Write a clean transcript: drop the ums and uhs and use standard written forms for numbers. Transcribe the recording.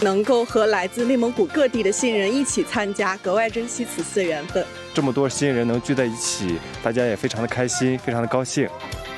能够和来自内蒙古各地的新人一起参加，格外珍惜此次缘分。 这么多新人能聚在一起，大家也非常的开心，非常的高兴。